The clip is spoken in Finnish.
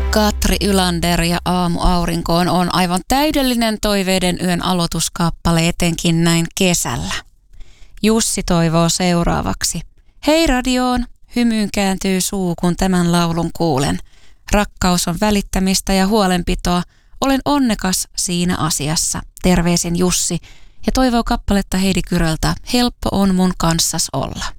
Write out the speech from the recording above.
Katri Ylander ja Aamu aurinkoon on aivan täydellinen toiveiden yön aloituskappale etenkin näin kesällä. Jussi toivoo seuraavaksi. Hei radioon, hymyyn kääntyy suu, kun tämän laulun kuulen. Rakkaus on välittämistä ja huolenpitoa. Olen onnekas siinä asiassa. Terveisin Jussi ja toivoo kappaletta Heidi Kyröltä. Helppo on mun kanssas olla.